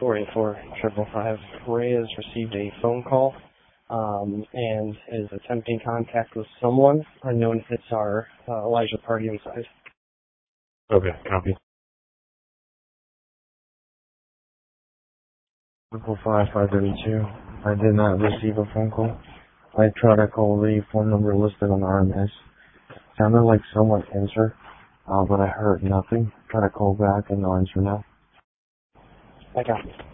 484-555. Ray has received a phone call and is attempting contact with someone unknown if it's our Elijah party inside. Okay, copy. 532. I did not receive a phone call. I tried to call the phone number listed on RMS. Sounded like someone answered, but I heard nothing. Try to call back and no answer now. I got it.